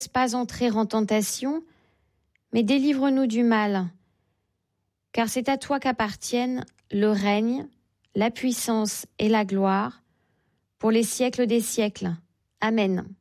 pas entrer en tentation, mais délivre-nous du mal. Car c'est à toi qu'appartiennent le règne, la puissance et la gloire, pour les siècles des siècles. Amen.